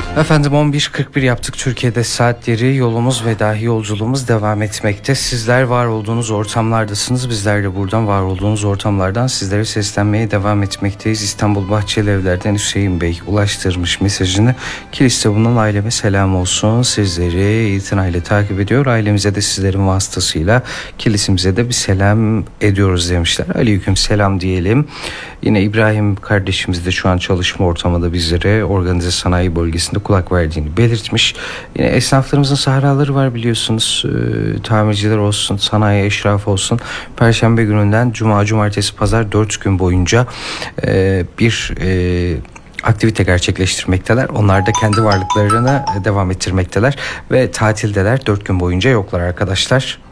Efendim 11.41 yaptık Türkiye'de saatleri, yolumuz ve dahi yolculuğumuz devam etmekte. Sizler var olduğunuz ortamlardasınız, bizler de buradan var olduğunuz ortamlardan sizlere seslenmeye devam etmekteyiz. İstanbul Bahçeli Evler'den Hüseyin Bey ulaştırmış mesajını. Kiliste bulunan aileme selam olsun, sizleri itinayla takip ediyor, ailemize de sizlerin vasıtasıyla kilisimize de bir selam ediyoruz demişler. Aleyküm selam diyelim. Yine İbrahim kardeşimiz de şu an çalışma ortamında bizlere organize sanayi bölgesinde kulak verdiğini belirtmiş. Yine esnaflarımızın sahraları var biliyorsunuz. Tamirciler olsun, sanayi eşrafı olsun. Perşembe gününden Cuma, Cumartesi, Pazar 4 gün boyunca bir aktivite gerçekleştirmekteler. Onlar da kendi varlıklarını devam ettirmekteler ve tatildeler. 4 gün boyunca yoklar arkadaşlar.